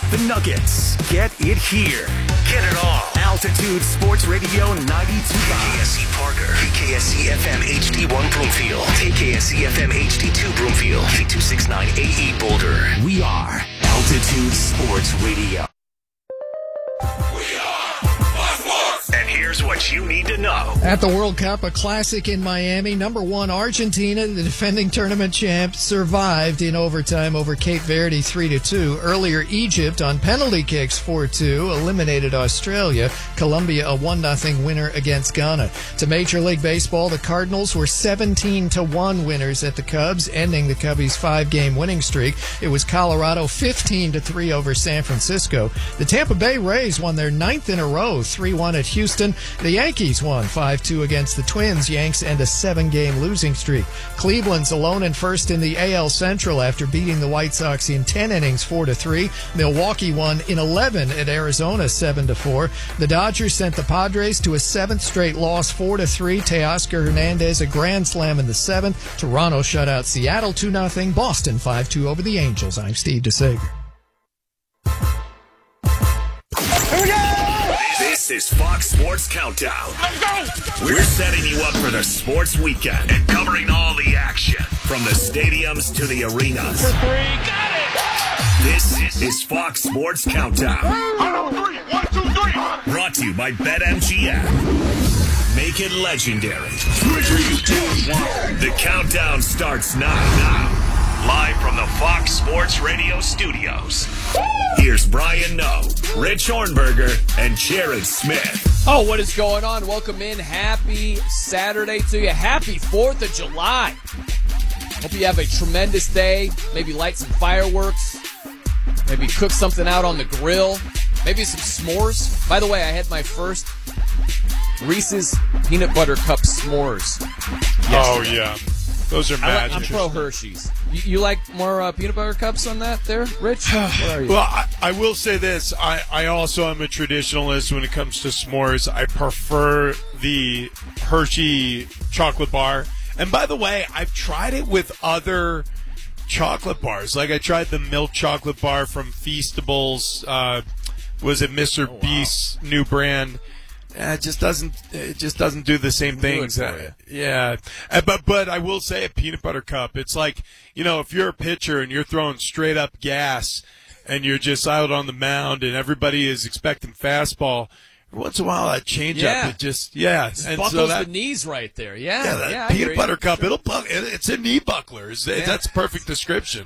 The Nuggets. Get it here. Get it all. Altitude Sports Radio 92.5. KKSE Parker. KKSE FM HD1 Broomfield. KKSE FM HD2 Broomfield. K269AE Boulder. We are Altitude Sports Radio. And here's what you need to know. At the World Cup, a classic in Miami, number one Argentina, the defending tournament champ, survived in overtime over Cape Verde 3-2. Earlier, Egypt on penalty kicks 4-2 eliminated Australia. Colombia a 1-0 winner against Ghana. To Major League Baseball, the Cardinals were 17-1 winners at the Cubs, ending the Cubbies' 5-game winning streak. It was Colorado 15-3 over San Francisco. The Tampa Bay Rays won their 9th in a row, 3-1 at Houston. The Yankees won 5-2 against the Twins. Yanks end a 7-game losing streak. Cleveland's alone in first in the AL Central after beating the White Sox in 10 innings 4-3. Milwaukee won in 11 at Arizona 7-4. The Dodgers sent the Padres to a 7th straight loss 4-3. Teoscar Hernandez a grand slam in the 7th. Toronto shut out Seattle 2-0. Boston 5-2 over the Angels. I'm Steve DeSager. This is Fox Sports Countdown. Let's go! We're setting you up for the sports weekend and covering all the action from the stadiums to the arenas. For three, got it! This is Fox Sports Countdown. 1, 2, 3. Brought to you by BetMGM. Make it legendary. 3, 2, 1. The countdown starts now. Live from the Fox Sports Radio studios. Here's Brian Noe, Rich Hornberger, and Jared Smith. Oh, what is going on? Welcome in. Happy Saturday to you. Happy 4th of July. Hope you have a tremendous day. Maybe light some fireworks. Maybe cook something out on the grill. Maybe some s'mores. By the way, I had my first Reese's Peanut Butter Cup s'mores yesterday. Oh, yeah. Those are magic. I'm pro Hershey's. You like more peanut butter cups on that there, Rich? What are you? Well, I will say this. I also am a traditionalist when it comes to s'mores. I prefer the Hershey chocolate bar. And by the way, I've tried it with other chocolate bars. Like I tried the milk chocolate bar from Feastables. Was it Mr. Beast's new brand? It just doesn't do the same things. Yeah. But I will say a peanut butter cup, it's like, if you're a pitcher and you're throwing straight up gas and you're just out on the mound and everybody is expecting fastball, every once in a while that change up, it just and buckles so the knees right there. That peanut butter cup, it's a knee buckler. That's a perfect description.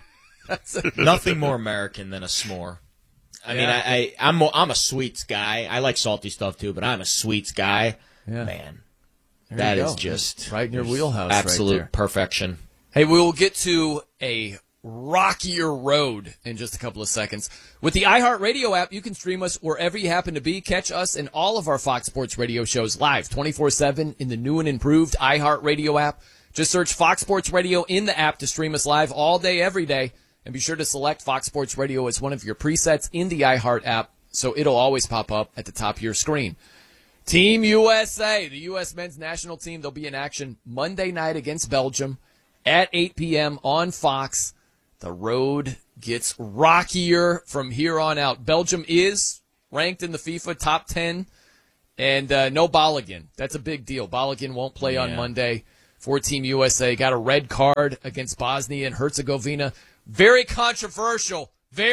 Nothing more American than a s'more. I mean, I'm a sweets guy. I like salty stuff too, but I'm a sweets guy. Yeah. Man, there that is just right in your wheelhouse. Absolute right perfection. Hey, we will get to a rockier road in just a couple of seconds. With the iHeartRadio app, you can stream us wherever you happen to be. Catch us and all of our Fox Sports Radio shows live 24/7 in the new and improved iHeartRadio app. Just search Fox Sports Radio in the app to stream us live all day, every day. And be sure to select Fox Sports Radio as one of your presets in the iHeart app, so it'll always pop up at the top of your screen. Team USA, the U.S. men's national team, they'll be in action Monday night against Belgium at 8 p.m. on Fox. The road gets rockier from here on out. Belgium is ranked in the FIFA top 10, and no Balogun. That's a big deal. Balogun won't play on Monday for Team USA. Got a red card against Bosnia and Herzegovina. Very controversial.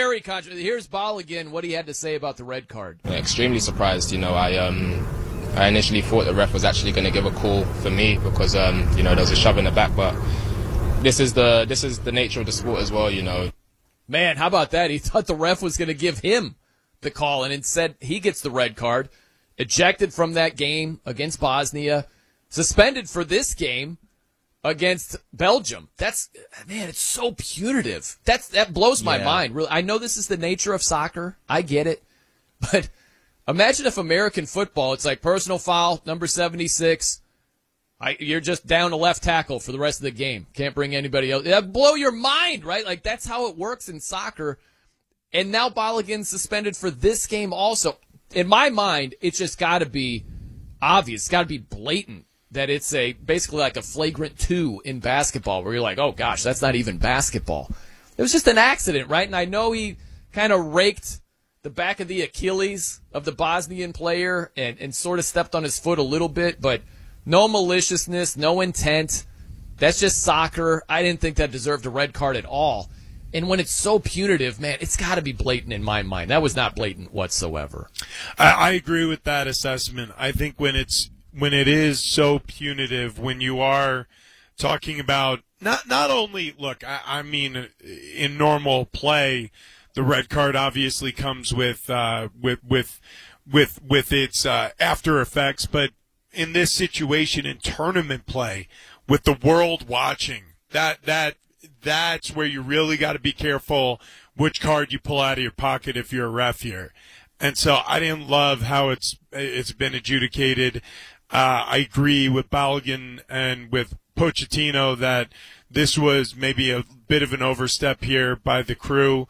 Here's Balogun, what he had to say about the red card. Yeah, extremely surprised. I initially thought the ref was actually going to give a call for me because there was a shove in the back, but this is the nature of the sport as well. Man, how about that? He thought the ref was going to give him the call, and instead he gets the red card, ejected from that game against Bosnia, suspended for this game against Belgium. It's so punitive. That blows my mind. Really, I know this is the nature of soccer. I get it. But imagine if American football, it's like personal foul, number 76. You're just down to left tackle for the rest of the game. Can't bring anybody else. That'd blow your mind, right? Like, that's how it works in soccer. And now Balogun's suspended for this game also. In my mind, it's just got to be obvious. It's got to be blatant that it's basically like a flagrant 2 in basketball where you're like, oh, gosh, that's not even basketball. It was just an accident, right? And I know he kind of raked the back of the Achilles of the Bosnian player and sort of stepped on his foot a little bit, but no maliciousness, no intent. That's just soccer. I didn't think that deserved a red card at all. And when it's so punitive, man, it's got to be blatant in my mind. That was not blatant whatsoever. I agree with that assessment. I think when it is so punitive, when you are talking about not only, look, I mean, in normal play, the red card obviously comes with its after effects, but in this situation in tournament play, with the world watching, that's where you really got to be careful which card you pull out of your pocket if you're a ref here. And so I didn't love how it's been adjudicated. I agree with Balogun and with Pochettino that this was maybe a bit of an overstep here by the crew.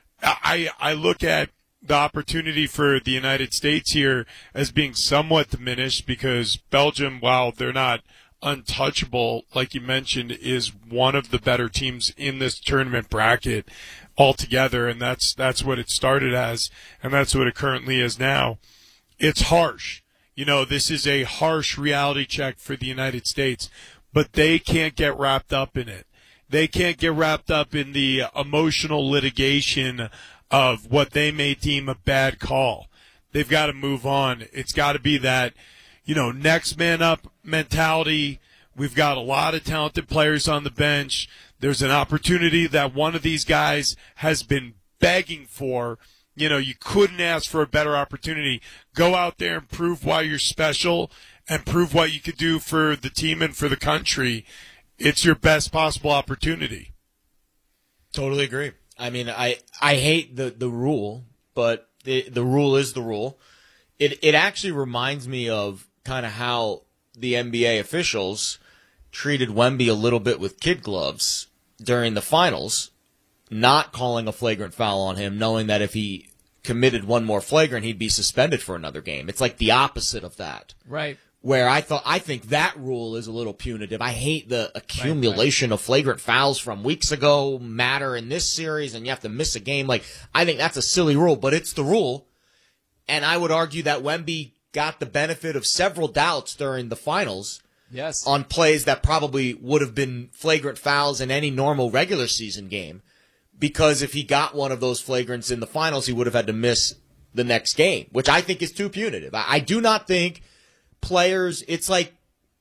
I look at the opportunity for the United States here as being somewhat diminished because Belgium, while they're not untouchable, like you mentioned, is one of the better teams in this tournament bracket altogether, and that's what it started as, and that's what it currently is now. It's harsh. You know, this is a harsh reality check for the United States, but they can't get wrapped up in it. They can't get wrapped up in the emotional litigation of what they may deem a bad call. They've got to move on. It's got to be that, you know, next man up mentality. We've got a lot of talented players on the bench. There's an opportunity that one of these guys has been begging for. You know, you couldn't ask for a better opportunity. Go out there and prove why you're special and prove what you could do for the team and for the country. It's your best possible opportunity. Totally agree. I mean, I hate the rule, but the rule is the rule. It actually reminds me of kind of how the NBA officials treated Wemby a little bit with kid gloves during the finals, not calling a flagrant foul on him, knowing that if he committed one more flagrant, he'd be suspended for another game. It's like the opposite of that. Right. Where I think that rule is a little punitive. I hate the accumulation of flagrant fouls from weeks ago matter in this series, and you have to miss a game. Like, I think that's a silly rule, but it's the rule. And I would argue that Wemby got the benefit of several doubts during the finals. Yes. On plays that probably would have been flagrant fouls in any normal regular season game. Because if he got one of those flagrants in the finals, he would have had to miss the next game, which I think is too punitive. I do not think players, it's like,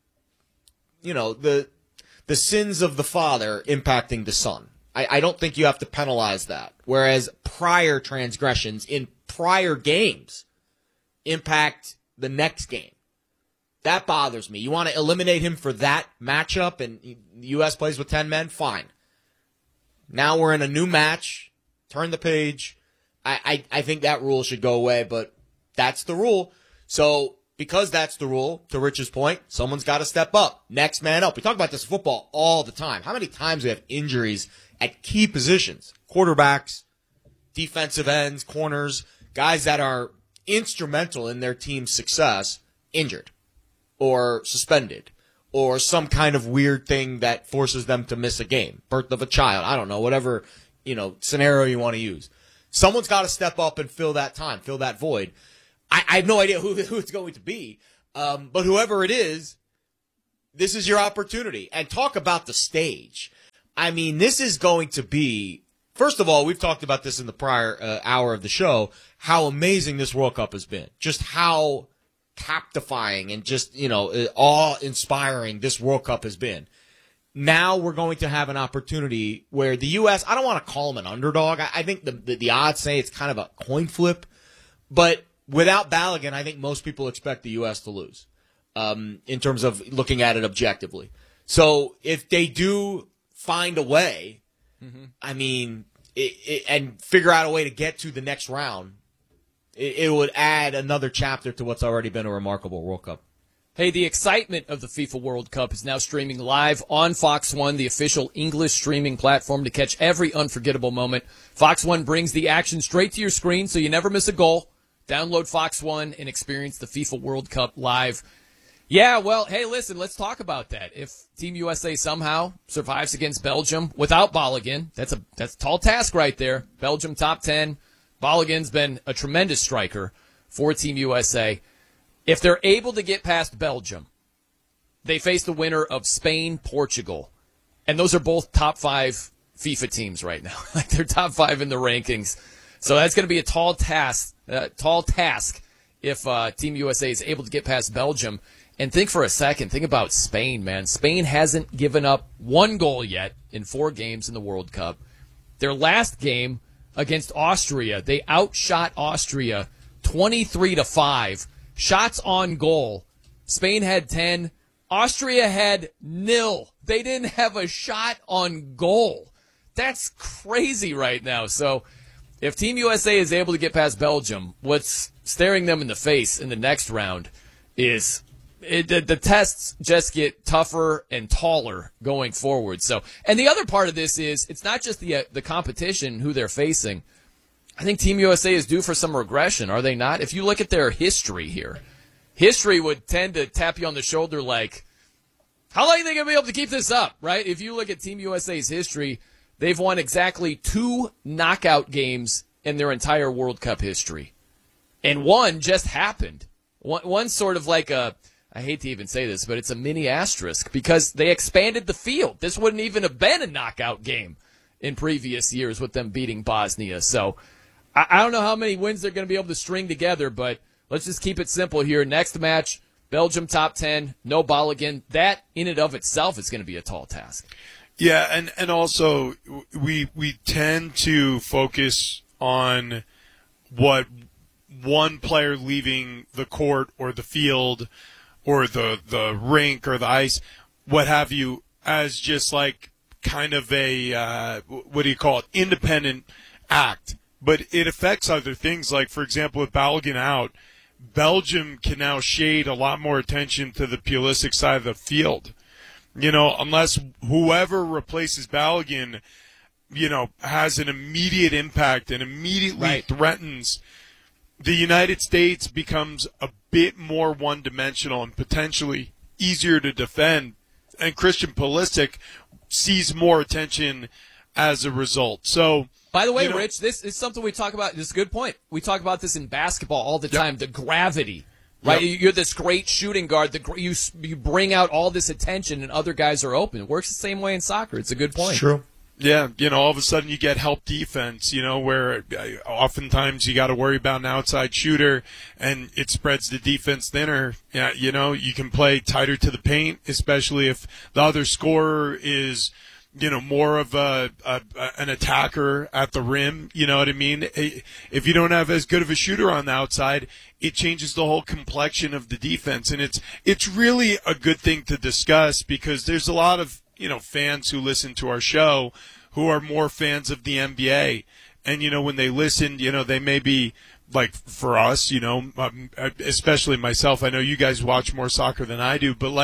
you know, the sins of the father impacting the son. I don't think you have to penalize that. Whereas prior transgressions in prior games impact the next game. That bothers me. You want to eliminate him for that matchup and the U.S. plays with 10 men? Fine. Now we're in a new match. Turn the page. I think that rule should go away, but that's the rule. So because that's the rule, to Rich's point, someone's got to step up. Next man up. We talk about this in football all the time. How many times we have injuries at key positions? Quarterbacks, defensive ends, corners, guys that are instrumental in their team's success, injured or suspended or some kind of weird thing that forces them to miss a game. Birth of a child. I don't know, whatever, you know, scenario you want to use. Someone's got to step up and fill that time, fill that void. I have no idea who it's going to be. But whoever it is, this is your opportunity. And talk about the stage. I mean, this is going to be, first of all, we've talked about this in the prior hour of the show, how amazing this World Cup has been. Just how captifying and just, you know, awe-inspiring this World Cup has been. Now we're going to have an opportunity where the U.S., I don't want to call them an underdog. I think the odds say it's kind of a coin flip. But without Balogun, I think most people expect the U.S. to lose in terms of looking at it objectively. So if they do find a way, I mean, and figure out a way to get to the next round, it would add another chapter to what's already been a remarkable World Cup. Hey, the excitement of the FIFA World Cup is now streaming live on Fox One, the official English streaming platform to catch every unforgettable moment. Fox One brings the action straight to your screen so you never miss a goal. Download Fox One and experience the FIFA World Cup live. Yeah, well, hey, listen, let's talk about that. If Team USA somehow survives against Belgium without Balogun, that's a tall task right there. Belgium top 10, Balogun's been a tremendous striker for Team USA. If they're able to get past Belgium, they face the winner of Spain, Portugal. And those are both top 5 FIFA teams right now. Like, they're top 5 in the rankings. So that's going to be a tall task if Team USA is able to get past Belgium. And think for a second, think about Spain, man. Spain hasn't given up 1 goal yet in 4 games in the World Cup. Their last game against Austria, they outshot Austria 23-5. Shots on goal. Spain had 10. Austria had 0. They didn't have a shot on goal. That's crazy right now. So if Team USA is able to get past Belgium, what's staring them in the face in the next round is the tests just get tougher and taller going forward. So, and the other part of this is it's not just the competition who they're facing. I think Team USA is due for some regression, are they not? If you look at their history here, history would tend to tap you on the shoulder like, how long are they going to be able to keep this up, right? If you look at Team USA's history, they've won exactly 2 knockout games in their entire World Cup history. And one just happened. One sort of like I hate to even say this, but it's a mini asterisk because they expanded the field. This wouldn't even have been a knockout game in previous years with them beating Bosnia. So I don't know how many wins they're going to be able to string together, but let's just keep it simple here. Next match, Belgium top 10, no Balogun. That in and of itself is going to be a tall task. Yeah, and also we tend to focus on what one player leaving the court or the field or the rink or the ice, what have you, as just like kind of a, independent act. But it affects other things. Like, for example, with Balogun out, Belgium can now shade a lot more attention to the Pulisic side of the field. Unless whoever replaces Balogun, has an immediate impact and immediately threatens, the United States becomes a bit more one-dimensional and potentially easier to defend. And Christian Pulisic sees more attention as a result. So, by the way, Rich, this is something we talk about. This is a good point. We talk about this in basketball all the time, the gravity. Right, you're this great shooting guard. You bring out all this attention, and other guys are open. It works the same way in soccer. It's a good point. It's true. Yeah, all of a sudden you get help defense, where oftentimes you got to worry about an outside shooter, and it spreads the defense thinner. Yeah, you can play tighter to the paint, especially if the other scorer is, more of an attacker at the rim. You know what I mean? If you don't have as good of a shooter on the outside, it changes the whole complexion of the defense. And it's really a good thing to discuss because there's a lot of, fans who listen to our show who are more fans of the NBA. And, when they listen, they may be like for us, especially myself. I know you guys watch more soccer than I do, but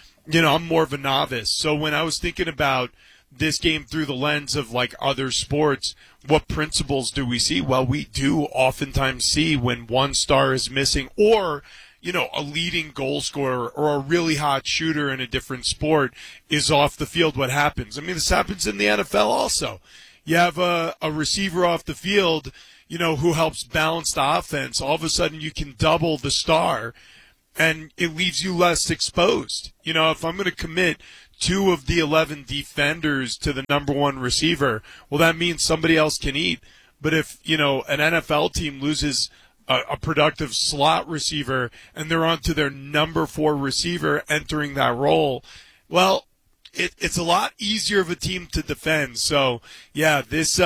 I'm more of a novice. So when I was thinking about this game through the lens of like other sports, what principles do we see? Well, we do oftentimes see when one star is missing or, a leading goal scorer or a really hot shooter in a different sport is off the field, what happens? I mean, this happens in the NFL also. You have a receiver off the field, who helps balance the offense. All of a sudden you can double the star and it leaves you less exposed. If I'm going to commit 2 of the 11 defenders to the number 1 receiver, well, that means somebody else can eat. But if, an NFL team loses a productive slot receiver and they're on to their number 4 receiver entering that role, well, it's a lot easier of a team to defend. So, yeah, this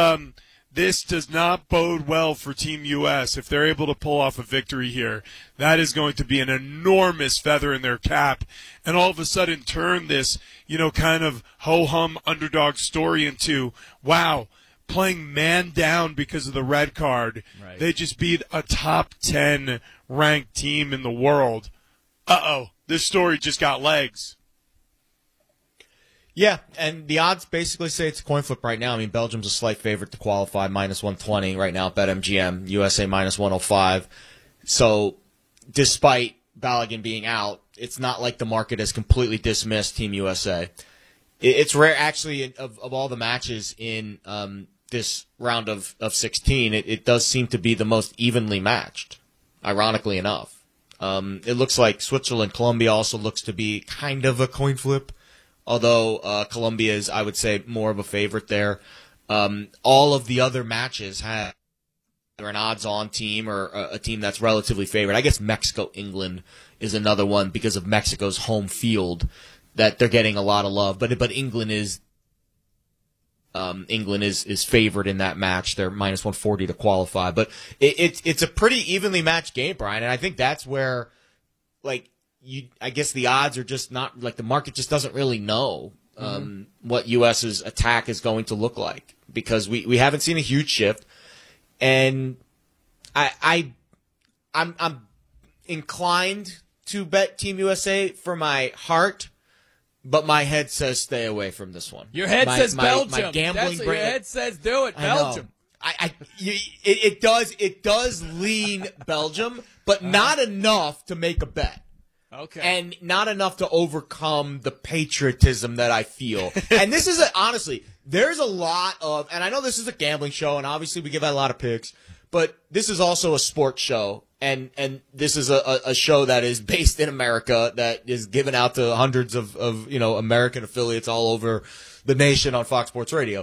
does not bode well for Team US. If they're able to pull off a victory here, that is going to be an enormous feather in their cap. And all of a sudden turn this, kind of ho-hum underdog story into, wow, playing man down because of the red card. Right. They just beat a top 10 ranked team in the world. This story just got legs. Yeah, and the odds basically say it's a coin flip right now. I mean, Belgium's a slight favorite to qualify, -120 right now at BetMGM. USA -105. So, despite Balogun being out, it's not like the market has completely dismissed Team USA. It's rare, actually, of all the matches in this round of 16, it does seem to be the most evenly matched, ironically enough. It looks like Switzerland, Colombia also looks to be kind of a coin flip, although Colombia is, I would say, more of a favorite there. All of the other matches have either an odds-on team or a team that's relatively favored. I guess Mexico, England is another one because of Mexico's home field that they're getting a lot of love. But England is favored in that match. They're minus 140 to qualify. But it's a pretty evenly matched game, Brian, and I think that's where, like, I guess the odds are just not, like, the market just doesn't really know what U.S.'s attack is going to look like because we haven't seen a huge shift, and I'm inclined to bet Team USA for my heart, but my head says stay away from this one. Your head says Belgium. My gambling That's what brain. your head says do it, Belgium. It does lean Belgium, but not enough to make a bet. Okay. And not enough to overcome the patriotism that I feel. And this is honestly, there's a lot of, and I know this is a gambling show, and obviously we give out a lot of picks, but this is also a sports show, and this is a show that is based in America, that is given out to hundreds of American affiliates all over the nation on Fox Sports Radio.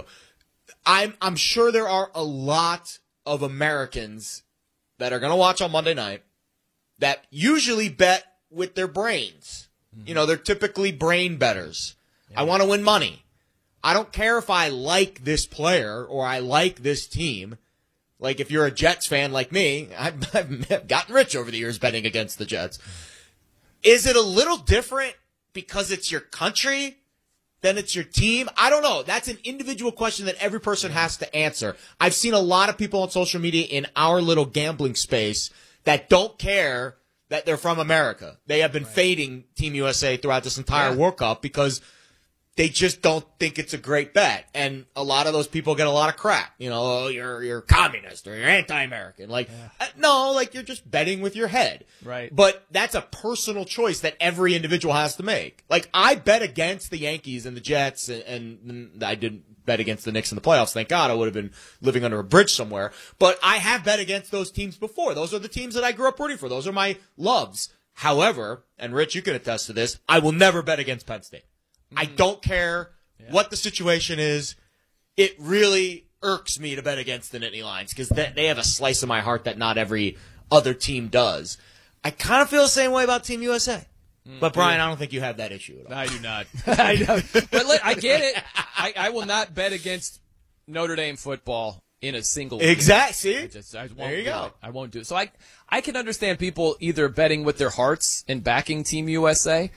I'm sure there are a lot of Americans that are going to watch on Monday night that usually bet with their brains. You know, they're typically brain bettors. Yeah. I want to win money. I don't care if I like this player or I like this team. Like, if you're a Jets fan like me, I've gotten rich over the years betting against the Jets. Is it a little different because it's your country than it's your team? I don't know. That's an individual question that every person has to answer. I've seen a lot of people on social media in our little gambling space that don't care that they're from America. They have been fading Team USA throughout this entire World Cup because they just don't think it's a great bet. And a lot of those people get a lot of crap. You know, oh, you're communist or you're anti-American. Like, no, like, you're just betting with your head. Right. But that's a personal choice that every individual has to make. Like, I bet against the Yankees and the Jets, and I didn't bet against the Knicks in the playoffs. Thank God. I would have been living under a bridge somewhere. But I have bet against those teams before. Those are the teams that I grew up rooting for. Those are my loves. However, and Rich, you can attest to this, I will never bet against Penn State. I don't care what the situation is. It really irks me to bet against the Nittany Lions because they have a slice of my heart that not every other team does. I kind of feel the same way about Team USA. But, Brian, I don't think you have that issue at all. I do not. I know. But I get it. I will not bet against Notre Dame football in a single game. Exactly. See? I won't there you do go. it. I won't do it. So I can understand people either betting with their hearts and backing Team USA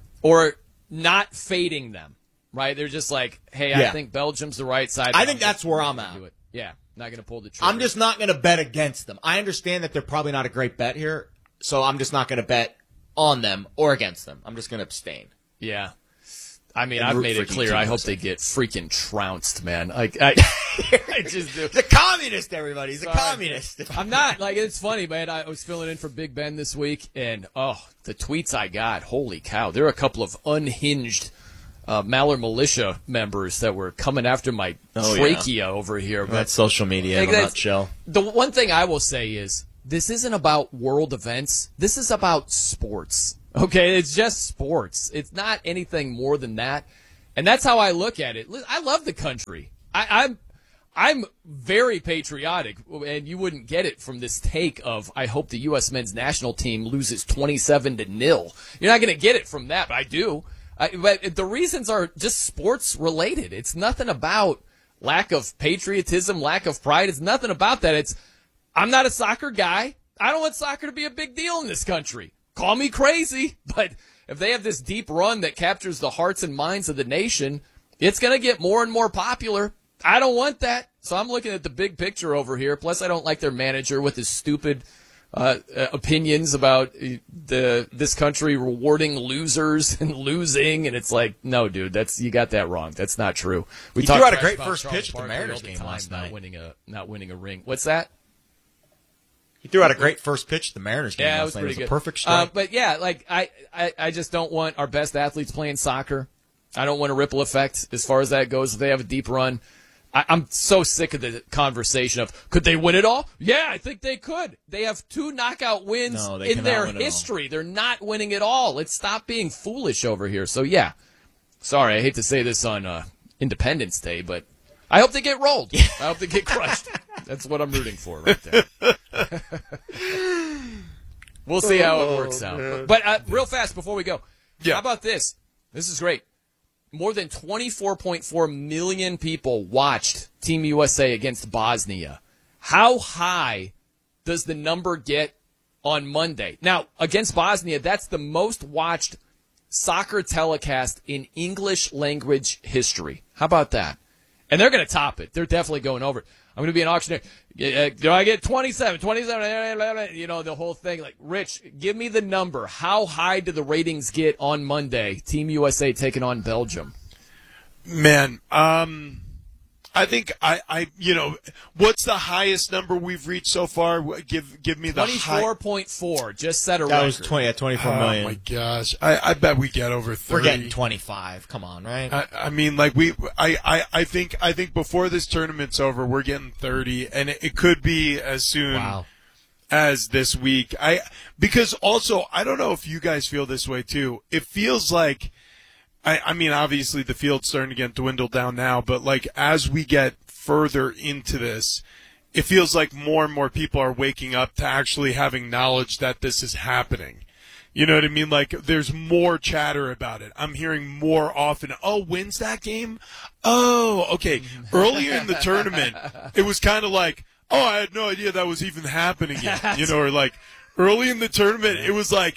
or not fading them, right? They're just like, hey, I think Belgium's the right side. I think that's where I'm at. Yeah, not going to pull the trigger. I'm just not going to bet against them. I understand that they're probably not a great bet here, so I'm just not going to bet on them or against them. I'm just going to abstain. Yeah. I mean, And I've root made for it clear. Team I hope USA. they get freaking trounced, man. I just do. He's a communist, everybody. He's a communist. I'm not. Like, it's funny, man. I was filling in for Big Ben this week, and, the tweets I got, holy cow. There are a couple of unhinged Maller Militia members that were coming after my trachea over here. But That's social media in a nutshell. The one thing I will say is this isn't about world events. This is about sports. Okay, it's just sports. It's not anything more than that. And that's how I look at it. I love the country. I'm very patriotic, and you wouldn't get it from this take of I hope the U.S. men's national team loses 27-0. You're not going to get it from that, but I do. But the reasons are just sports related. It's nothing about lack of patriotism, lack of pride. It's nothing about that. I'm not a soccer guy. I don't want soccer to be a big deal in this country. Call me crazy, but if they have this deep run that captures the hearts and minds of the nation, it's going to get more and more popular. I don't want that. So I'm looking at the big picture over here. Plus, I don't like their manager with his stupid opinions about this country rewarding losers and losing. And it's like, no, dude, you got that wrong. That's not true. He threw out a great first pitch at the Mariners game last night. Not winning a ring. What's that? He threw out a great first pitch at the Mariners game last night. Pretty It was good. a perfect strike. But yeah, like I just don't want our best athletes playing soccer. I don't want a ripple effect as far as that goes if they have a deep run. I'm so sick of the conversation of, could they win it all? Yeah, I think they could. They have 2 knockout wins in their history. They're not winning it all. Let's stop being foolish over here. So, yeah. Sorry, I hate to say this on Independence Day, but I hope they get rolled. I hope they get crushed. That's what I'm rooting for right there. We'll see how it works out. But real fast before we go, how about this? This is great. More than 24.4 million people watched Team USA against Bosnia. How high does the number get on Monday? Now, against Bosnia, that's the most watched soccer telecast in English language history. How about that? And they're going to top it. They're definitely going over it. I'm going to be an auctioneer. Do I get 27? You know, the whole thing. Like, Rich, give me the number. How high do the ratings get on Monday? Team USA taking on Belgium. Man, I think what's the highest number we've reached so far? Give me the 24.4. Just set a record. That was 24 million. Oh my gosh. I bet we get over 30. We're getting 25. Come on, right? I mean, like I think before this tournament's over, we're getting 30, and it could be as soon as this week. Because also, I don't know if you guys feel this way too. It feels like, I mean, obviously the field's starting to get dwindled down now, but like as we get further into this, it feels like more and more people are waking up to actually having knowledge that this is happening. You know what I mean? Like, there's more chatter about it. I'm hearing more often, oh, when's that game? Oh, okay. Earlier in the tournament, it was kind of like, oh, I had no idea that was even happening yet. You know, or like early in the tournament, it was like,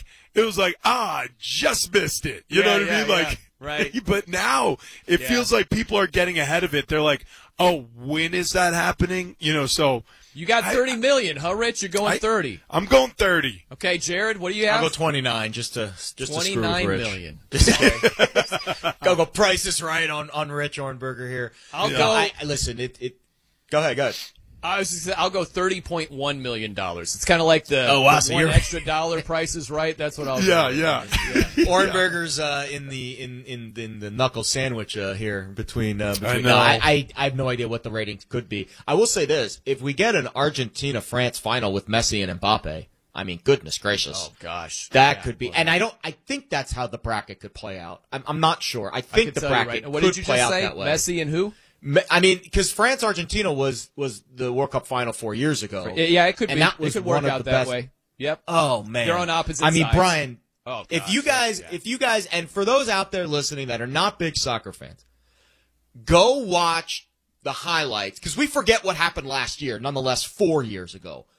I just missed it. You know what I mean? Like, right. But now it feels like people are getting ahead of it. They're like, oh, when is that happening? You know, so. You got 30 million, huh, Rich? You're going 30. I'm going 30. Okay, Jared, what do you have? I'll go 29 just to screw with 29 Rich. million. Okay. Go Price is right on Rich Ornberger here. I'll go. Listen, go ahead. I'll go $30.1 million. It's kind of like the so one extra dollar Price is right. That's what I'll do. Yeah. Ornberger's in the knuckle sandwich here between. I know. I have no idea what the ratings could be. I will say this: if we get an Argentina-France final with Messi and Mbappe, I mean, goodness gracious! Oh gosh, that could be. And I think that's how the bracket could play out. I'm not sure. I think the bracket could play out that way. Messi and who? I mean, because France-Argentina was the World Cup final 4 years ago. Yeah, it could be. That was it could work out that way. Yep. Oh man, they're on opposite sides. I mean, Brian. Oh, gosh, if you guys, and for those out there listening that are not big soccer fans, go watch the highlights because we forget what happened last year. Nonetheless, 4 years ago,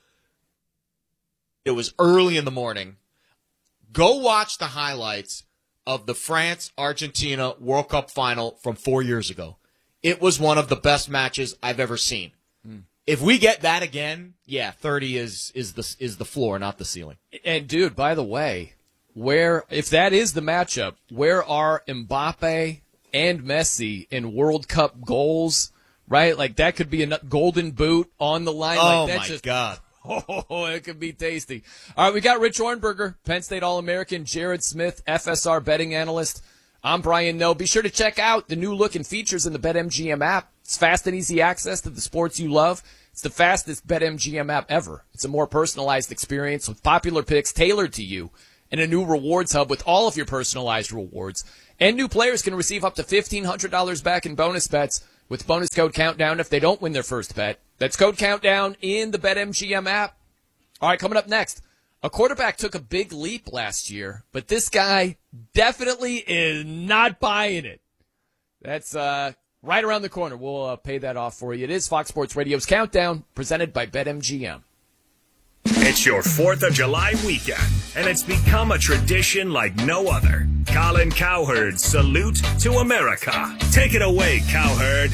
it was early in the morning. Go watch the highlights of the France-Argentina World Cup final from 4 years ago. It was one of the best matches I've ever seen. If we get that again, 30 is the floor, not the ceiling. And dude, by the way, if that is the matchup, where are Mbappe and Messi in World Cup goals? Right, like that could be a golden boot on the line. Oh like, that's my God! Oh, it could be tasty. All right, we got Rich Ornberger, Penn State All-American, Jared Smith, FSR betting analyst. I'm Brian Noe. Be sure to check out the new look and features in the BetMGM app. It's fast and easy access to the sports you love. It's the fastest BetMGM app ever. It's a more personalized experience with popular picks tailored to you and a new rewards hub with all of your personalized rewards. And new players can receive up to $1,500 back in bonus bets with bonus code Countdown if they don't win their first bet. That's code Countdown in the BetMGM app. All right, coming up next. A quarterback took a big leap last year, but this guy definitely is not buying it. That's right around the corner. We'll pay that off for you. It is Fox Sports Radio's Countdown, presented by BetMGM. It's your 4th of July weekend, and it's become a tradition like no other. Colin Cowherd's Salute to America. Take it away, Cowherd.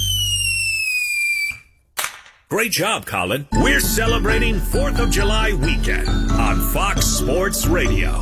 Great job, Colin. We're celebrating 4th of July weekend on Fox Sports Radio.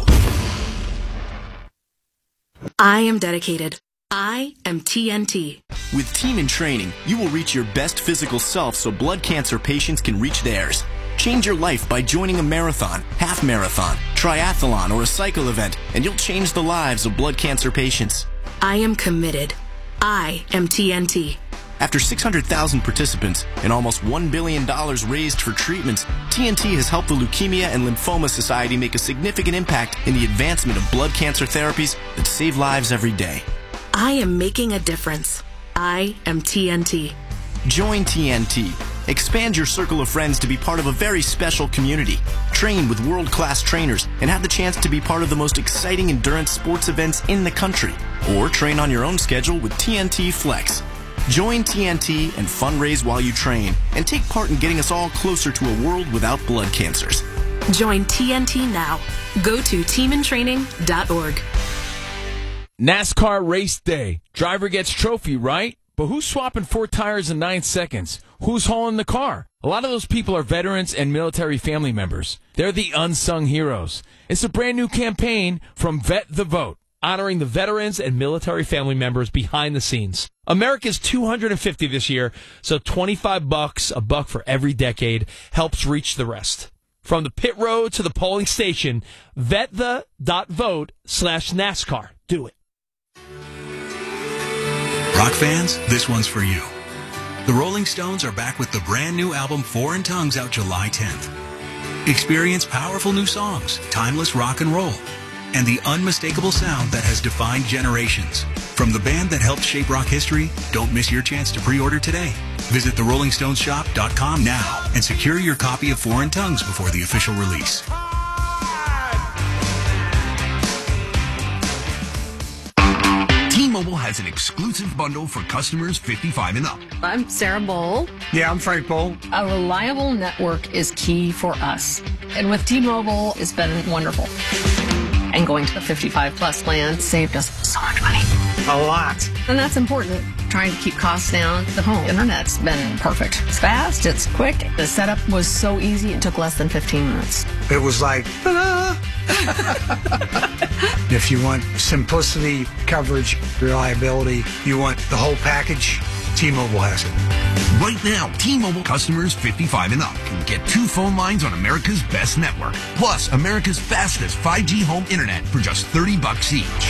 I am dedicated. I am TNT. With Team in Training, you will reach your best physical self so blood cancer patients can reach theirs. Change your life by joining a marathon, half marathon, triathlon, or a cycle event, and you'll change the lives of blood cancer patients. I am committed. I am TNT. After 600,000 participants and almost $1 billion raised for treatments, TNT has helped the Leukemia and Lymphoma Society make a significant impact in the advancement of blood cancer therapies that save lives every day. I am making a difference. I am TNT. Join TNT. Expand your circle of friends to be part of a very special community. Train with world-class trainers and have the chance to be part of the most exciting endurance sports events in the country. Or train on your own schedule with TNT Flex. Join TNT and fundraise while you train and take part in getting us all closer to a world without blood cancers. Join TNT now. Go to teamintraining.org. NASCAR race day. Driver gets trophy, right? But who's swapping 4 tires in 9 seconds? Who's hauling the car? A lot of those people are veterans and military family members. They're the unsung heroes. It's a brand new campaign from Vet the Vote, honoring the veterans and military family members behind the scenes. America's 250 this year, so $25, $1 for every decade, helps reach the rest. From the pit road to the polling station, vetthe.vote/NASCAR. Do it. Rock fans, this one's for you. The Rolling Stones are back with the brand new album Foreign Tongues out July 10th. Experience powerful new songs, timeless rock and roll, and the unmistakable sound that has defined generations. From the band that helped shape rock history, don't miss your chance to pre-order today. Visit therollingstoneschop.com now and secure your copy of Foreign Tongues before the official release. T-Mobile has an exclusive bundle for customers 55 and up. I'm Sarah Bowl. Yeah, I'm Frank Bowl. A reliable network is key for us. And with T-Mobile, it's been wonderful. And going to the 55-plus plan saved us so much money. A lot. And that's important. Trying to keep costs down. The home internet's been perfect. It's fast, it's quick. The setup was so easy, it took less than 15 minutes. It was like, if you want simplicity, coverage, reliability, you want the whole package, T-Mobile has it. Right now, T-Mobile customers 55 and up can get 2 phone lines on America's best network, plus America's fastest 5G home internet for just $30 each.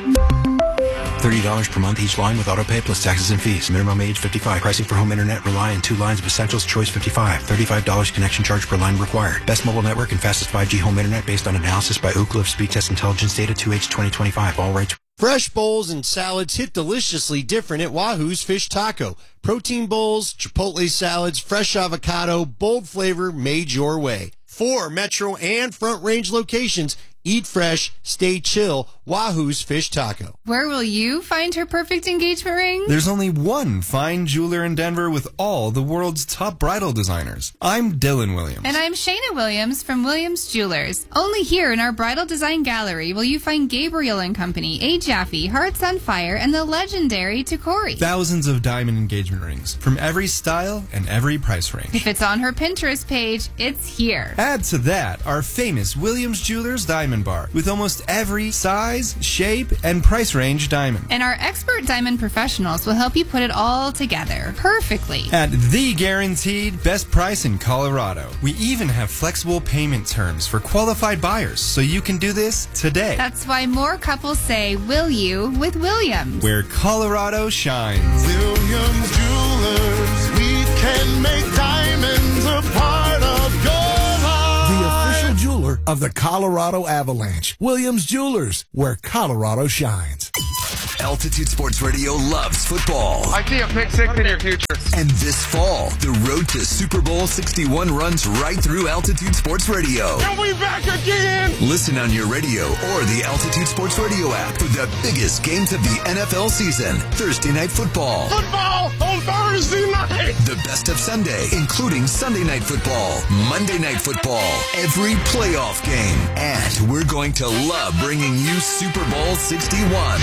$30 per month each line with autopay plus taxes and fees. Minimum age 55. Pricing for home internet rely on 2 lines of Essentials Choice 55. $35 connection charge per line required. Best mobile network and fastest 5G home internet based on analysis by Ookla of Speed Test Intelligence data 2H 2025. All rights. Fresh bowls and salads hit deliciously different at Wahoo's Fish Taco. Protein bowls, Chipotle salads, fresh avocado, bold flavor made your way. 4 Metro and Front Range locations. Eat fresh, stay chill. Wahoo's Fish Taco. Where will you find her perfect engagement ring? There's only one fine jeweler in Denver with all the world's top bridal designers. I'm Dylan Williams. And I'm Shayna Williams from Williams Jewelers. Only here in our Bridal Design Gallery will you find Gabriel & Company, A. Jaffe, Hearts on Fire, and the legendary Tacori. Thousands of diamond engagement rings from every style and every price range. If it's on her Pinterest page, it's here. Add to that our famous Williams Jewelers Diamond Bar with almost every size, shape, and price range diamond. And our expert diamond professionals will help you put it all together perfectly. At the guaranteed best price in Colorado. We even have flexible payment terms for qualified buyers, so you can do this today. That's why more couples say, will you, with Williams. Where Colorado shines. Williams Jewelers, we can make diamonds a part of your life. The official jeweler of the Colorado Avalanche. Williams Jewelers, where Colorado shines. Altitude Sports Radio loves football. I see a pick six in your future. And this fall, the road to Super Bowl 61 runs right through Altitude Sports Radio. Are we back again? Listen on your radio or the Altitude Sports Radio app for the biggest games of the NFL season. Thursday Night Football. Football on Thursday night. The best of Sunday, including Sunday Night Football, Monday Night Football, every playoff game. And we're going to love bringing you Super Bowl 61.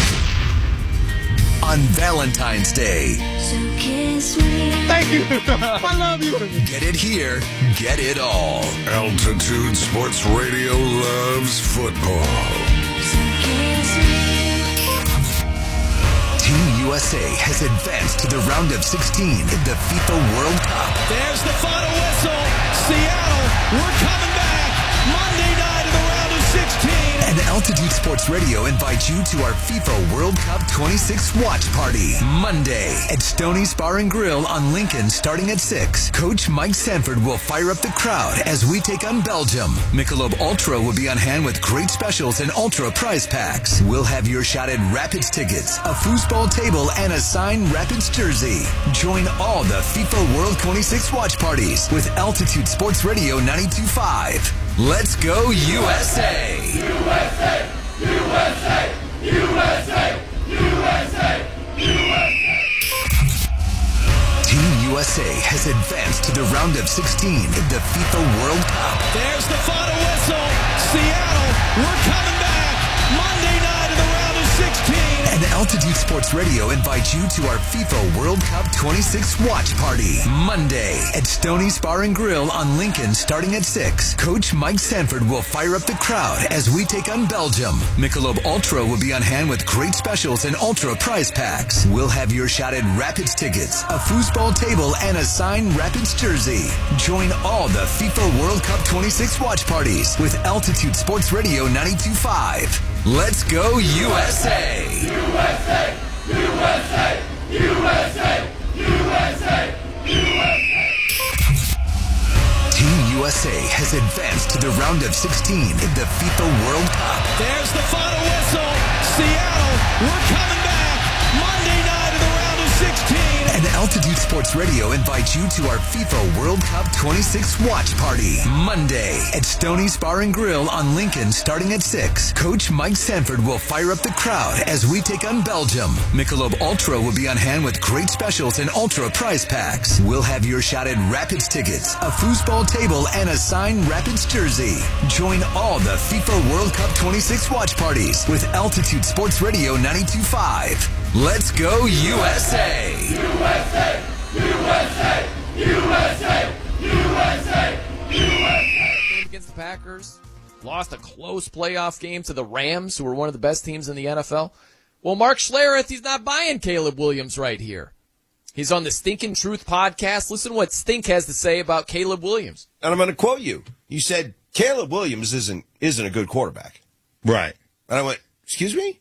On Valentine's Day. So kiss me. Thank you. I love you. Get it here. Get it all. Altitude Sports Radio loves football. So kiss me. Team USA has advanced to the round of 16 in the FIFA World Cup. There's the final whistle. Seattle, we're coming back. Monday night in the round of 16. And Altitude Sports Sports Radio invites you to our FIFA World Cup 26 watch party. Monday at Stoney's Bar and Grill on Lincoln starting at 6. Coach Mike Sanford will fire up the crowd as we take on Belgium. Michelob Ultra will be on hand with great specials and Ultra prize packs. We'll have your shot at Rapids tickets, a foosball table, and a signed Rapids jersey. Join all the FIFA World 26 watch parties with Altitude Sports Radio 92.5. Let's go USA! USA! USA! USA! USA! USA! Team USA has advanced to the round of 16 in the FIFA World Cup. There's the final whistle. Seattle, we're coming back. Monday night in the round of 16. And Altitude Sports Radio invites you to our FIFA World Cup 26 watch party. Monday at Stoney's Bar and Grill on Lincoln starting at 6. Coach Mike Sanford will fire up the crowd as we take on Belgium. Michelob Ultra will be on hand with great specials and Ultra prize packs. We'll have your shot at Rapids tickets, a foosball table, and a signed Rapids jersey. Join all the FIFA World Cup 26 watch parties with Altitude Sports Radio 92.5. Let's go USA! USA! USA! USA! USA! USA! Team USA has advanced to the round of 16 in the FIFA World Cup. There's the final whistle. Seattle, we're coming back. Monday night in the round of 16. And Altitude Sports Radio invites you to our FIFA World Cup 26 watch party. Monday at Stoney's Bar and Grill on Lincoln starting at 6. Coach Mike Sanford will fire up the crowd as we take on Belgium. Michelob Ultra will be on hand with great specials and Ultra prize packs. We'll have your shot at Rapids tickets, a foosball table, and a signed Rapids jersey. Join all the FIFA World Cup 26 watch parties with Altitude Sports Radio 92.5. Let's go USA! USA! USA! USA! USA! USA! Against the Packers, lost a close playoff game to the Rams, who were one of the best teams in the NFL. Well, Mark Schlereth, he's not buying Caleb Williams right here. He's on the Stinkin' Truth podcast. Listen to what Stink has to say about Caleb Williams. And I'm going to quote you. You said Caleb Williams isn't a good quarterback. Right. And I went, excuse me?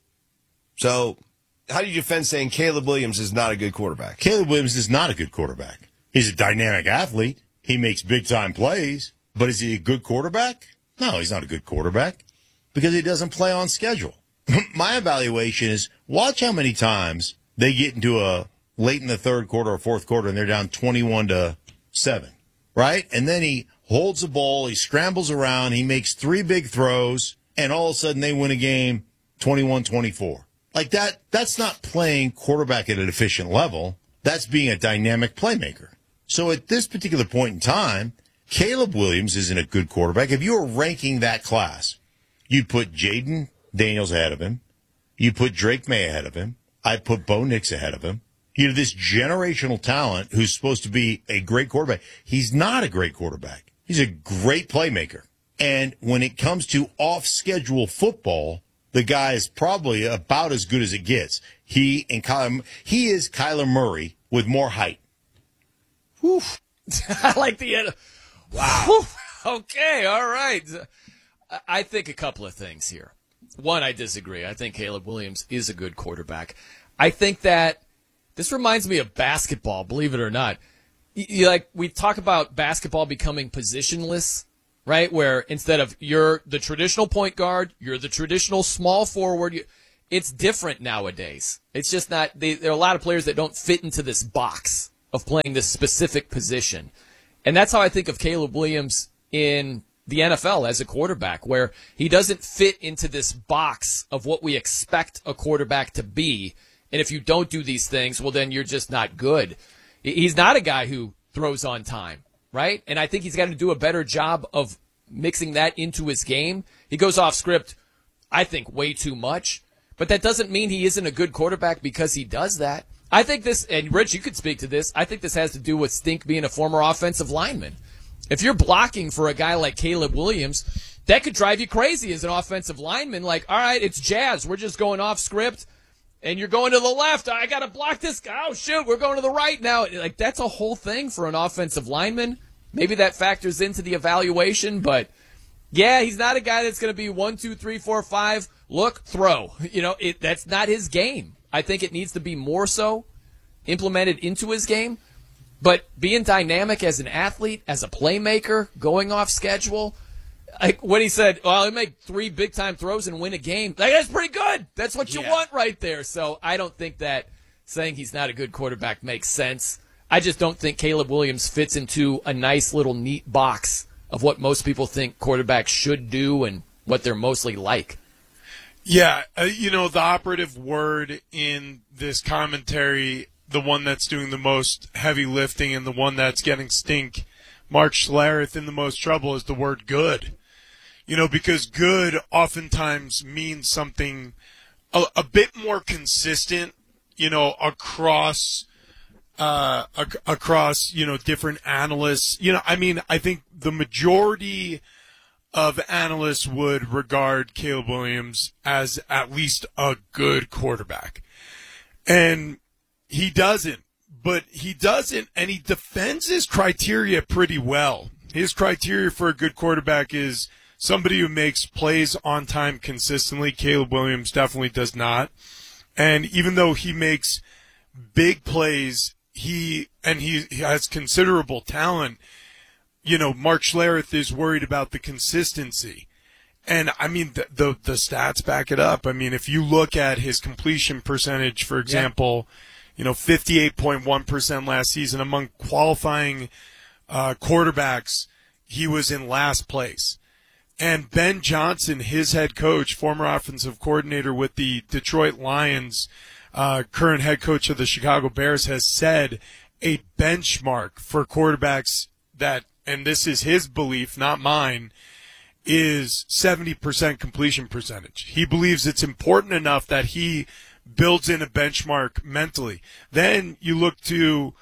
So how do you defend saying Caleb Williams is not a good quarterback? Caleb Williams is not a good quarterback. He's a dynamic athlete. He makes big-time plays. But is he a good quarterback? No, he's not a good quarterback because he doesn't play on schedule. My evaluation is watch how many times they get into a late in the third quarter or fourth quarter and they're down 21-7, right? And then he holds the ball, he scrambles around, he makes 3 big throws, and all of a sudden they win a game 21-24. Like that's not playing quarterback at an efficient level. That's being a dynamic playmaker. So at this particular point in time, Caleb Williams isn't a good quarterback. If you were ranking that class, you'd put Jaden Daniels ahead of him. You'd put Drake May ahead of him. I'd put Bo Nix ahead of him. You have this generational talent who's supposed to be a great quarterback. He's not a great quarterback. He's a great playmaker. And when it comes to off-schedule football, the guy is probably about as good as it gets. He is Kyler Murray with more height. Whew. I like the end. Wow. Okay, all right. I think a couple of things here. One, I disagree. I think Caleb Williams is a good quarterback. I think that this reminds me of basketball, believe it or not. We talk about basketball becoming positionless, right? Where instead of you're the traditional point guard, you're the traditional small forward. It's different nowadays. It's just not. There are a lot of players that don't fit into this box of playing this specific position. And that's how I think of Caleb Williams in the NFL as a quarterback, where he doesn't fit into this box of what we expect a quarterback to be. And if you don't do these things, well, then you're just not good. He's not a guy who throws on time, right? And I think he's got to do a better job of mixing that into his game. He goes off script, I think, way too much. But that doesn't mean he isn't a good quarterback because he does that. I think this, and Rich, you could speak to this, I think this has to do with Stink being a former offensive lineman. If you're blocking for a guy like Caleb Williams, that could drive you crazy as an offensive lineman. Like, all right, it's jazz. We're just going off script, and you're going to the left. I got to block this guy. Oh, shoot, we're going to the right now. Like, that's a whole thing for an offensive lineman. Maybe that factors into the evaluation, but, yeah, he's not a guy that's going to be 1, 2, 3, 4, 5 look, throw. That's not his game. I think it needs to be more so implemented into his game. But being dynamic as an athlete, as a playmaker, going off schedule, like when he said, well, he'll make 3 big-time throws and win a game, that's pretty good. That's what you want right there. So I don't think that saying he's not a good quarterback makes sense. I just don't think Caleb Williams fits into a nice little neat box of what most people think quarterbacks should do and what they're mostly like. Yeah, the operative word in this commentary, the one that's doing the most heavy lifting and the one that's getting Mark Schlereth in the most trouble is the word good. Because good oftentimes means something a bit more consistent, across different analysts. I think the majority of analysts would regard Caleb Williams as at least a good quarterback. And he doesn't, and he defends his criteria pretty well. His criteria for a good quarterback is somebody who makes plays on time consistently. Caleb Williams definitely does not. And even though he makes big plays, he has considerable talent, Mark Schlereth is worried about the consistency. And, the stats back it up. If you look at his completion percentage, for example, 58.1% last season among qualifying quarterbacks, he was in last place. And Ben Johnson, his head coach, former offensive coordinator with the Detroit Lions, current head coach of the Chicago Bears, has said a benchmark for quarterbacks that, and this is his belief, not mine, is 70% completion percentage. He believes it's important enough that he builds in a benchmark mentally. Then you look to,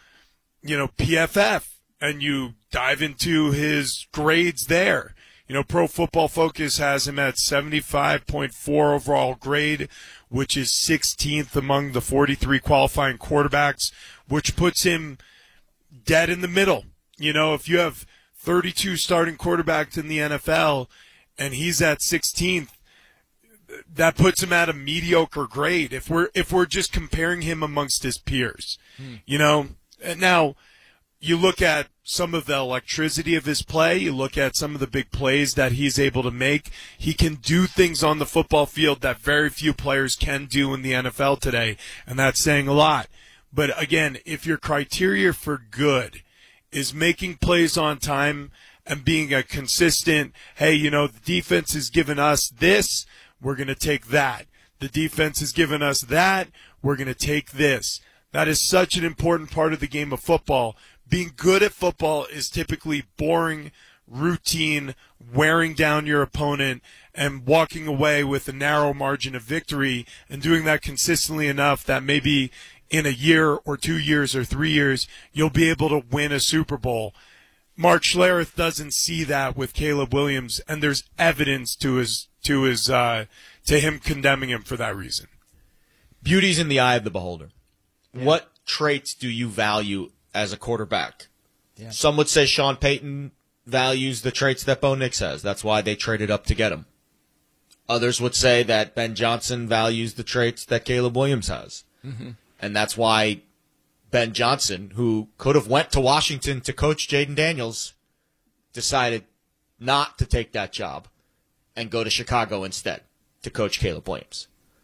PFF, and you dive into his grades there. Pro Football Focus has him at 75.4 overall grade, which is 16th among the 43 qualifying quarterbacks, which puts him dead in the middle. If you have 32 starting quarterbacks in the NFL and he's at 16th, that puts him at a mediocre grade if we're just comparing him amongst his peers. And now you look at some of the electricity of his play, you look at some of the big plays that he's able to make. He can do things on the football field that very few players can do in the NFL today, and that's saying a lot. But again, if your criteria for good is making plays on time and being a consistent, hey, the defense has given us this, we're going to take that. The defense has given us that, we're going to take this. That is such an important part of the game of football. Being good at football is typically boring, routine, wearing down your opponent, and walking away with a narrow margin of victory, and doing that consistently enough that maybe in a year or 2 years or 3 years, you'll be able to win a Super Bowl. Mark Schlereth doesn't see that with Caleb Williams, and there's evidence to him condemning him for that reason. Beauty's in the eye of the beholder. Yeah. What traits do you value as a quarterback? Yeah. Some would say Sean Payton values the traits that Bo Nix has. That's why they traded up to get him. Others would say that Ben Johnson values the traits that Caleb Williams has. Mm-hmm. And that's why Ben Johnson, who could have went to Washington to coach Jaden Daniels, decided not to take that job and go to Chicago instead to coach Caleb Williams.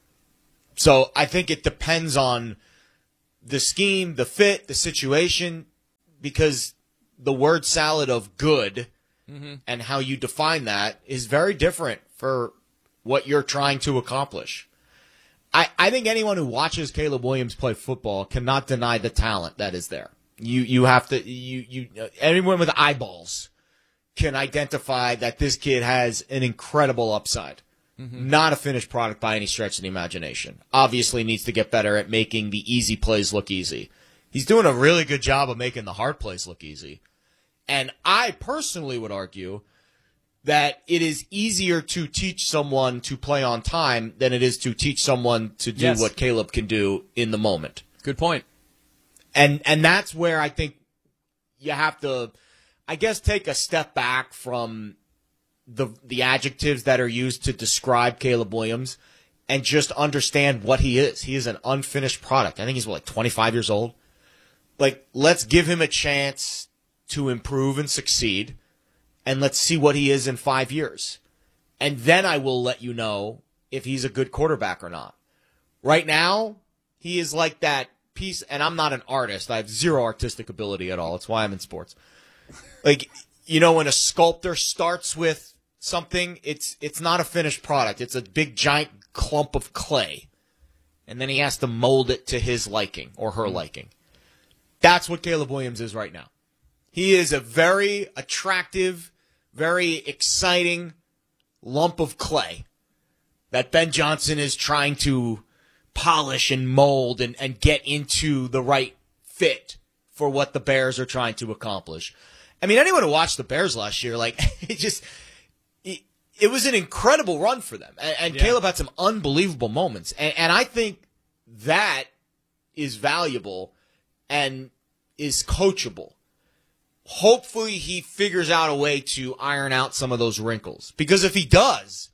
So I think it depends on the scheme, the fit, the situation, because the word salad of good and how you define that is very different for what you're trying to accomplish. I think anyone who watches Caleb Williams play football cannot deny the talent that is there. You have to, anyone with eyeballs can identify that this kid has an incredible upside. Mm-hmm. Not a finished product by any stretch of the imagination. Obviously needs to get better at making the easy plays look easy. He's doing a really good job of making the hard plays look easy. And I personally would argue that it is easier to teach someone to play on time than it is to teach someone to do what Caleb can do in the moment. Good point. And that's where I think you have to, I guess, take a step back from the adjectives that are used to describe Caleb Williams and just understand what he is. He is an unfinished product. I think he's, 25 years old? Like, let's give him a chance to improve and succeed, and let's see what he is in 5 years. And then I will let you know if he's a good quarterback or not. Right now, he is like that piece, and I'm not an artist. I have zero artistic ability at all. That's why I'm in sports. Like, when a sculptor starts with something, it's not a finished product. It's a big, giant clump of clay. And then he has to mold it to his liking or her liking. That's what Caleb Williams is right now. He is a very attractive, very exciting lump of clay that Ben Johnson is trying to polish and mold and get into the right fit for what the Bears are trying to accomplish. I mean, anyone who watched the Bears last year, it was an incredible run for them. And Caleb had some unbelievable moments. And I think that is valuable and is coachable. Hopefully he figures out a way to iron out some of those wrinkles. Because if he does,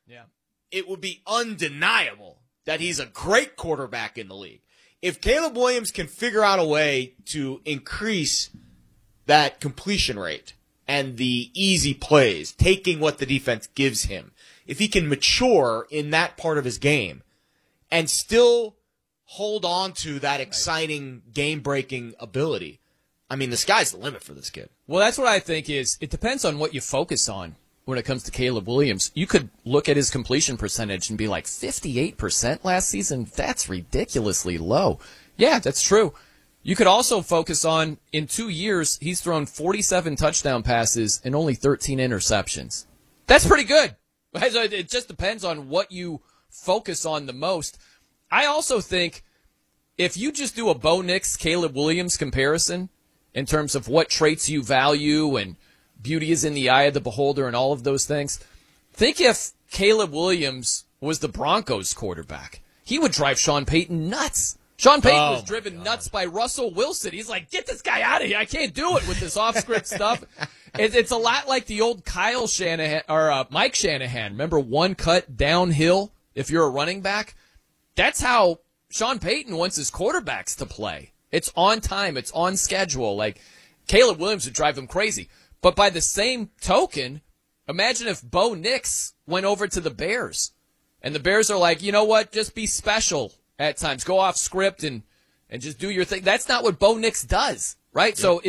it would be undeniable that he's a great quarterback in the league. If Caleb Williams can figure out a way to increase that completion rate and the easy plays, taking what the defense gives him, if he can mature in that part of his game and still hold on to that exciting game-breaking ability, I mean, the sky's the limit for this kid. Well, that's what I think is, it depends on what you focus on when it comes to Caleb Williams. You could look at his completion percentage and be like, 58% last season? That's ridiculously low. Yeah, that's true. You could also focus on, in 2 years, he's thrown 47 touchdown passes and only 13 interceptions. That's pretty good. It just depends on what you focus on the most. I also think if you just do a Bo Nix, Caleb Williams comparison in terms of what traits you value and beauty is in the eye of the beholder and all of those things, think if Caleb Williams was the Broncos quarterback. He would drive Sean Payton nuts. Sean Payton was driven nuts by Russell Wilson. He's like, get this guy out of here. I can't do it with this off-script stuff. It's a lot like the old Kyle Shanahan or Mike Shanahan. Remember, one cut downhill if you're a running back? That's how Sean Payton wants his quarterbacks to play. It's on time. It's on schedule. Like, Caleb Williams would drive him crazy. But by the same token, imagine if Bo Nix went over to the Bears. And the Bears are like, you know what? Just be special at times. Go off script and just do your thing. That's not what Bo Nix does, right? Yep. So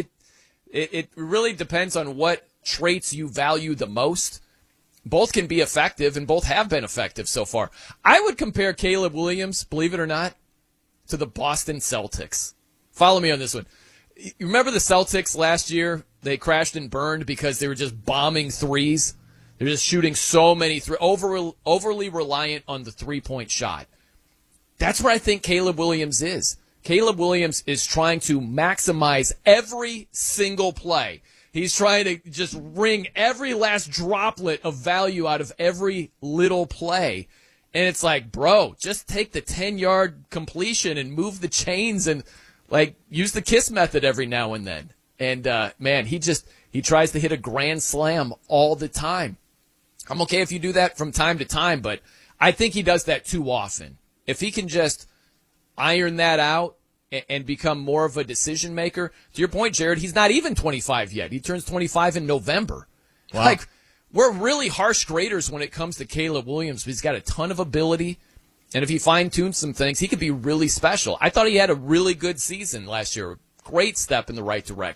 it really depends on what traits you value the most. Both can be effective, and both have been effective so far. I would compare Caleb Williams, believe it or not, to the Boston Celtics. Follow me on this one. You remember the Celtics last year? They crashed and burned because they were just bombing threes. They're just shooting so many overly reliant on the three-point shot. That's where I think Caleb Williams is. Caleb Williams is trying to maximize every single play. He's trying to just wring every last droplet of value out of every little play. And it's like, bro, just take the 10-yard completion and move the chains and, use the KISS method every now and then. And, man, he tries to hit a grand slam all the time. I'm okay if you do that from time to time, but I think he does that too often. If he can just iron that out and become more of a decision maker, to your point, Jared, he's not even 25 yet. He turns 25 in November. Wow. We're really harsh graders when it comes to Caleb Williams. He's got a ton of ability, and if he fine-tunes some things, he could be really special. I thought he had a really good season last year. Great step in the right direction.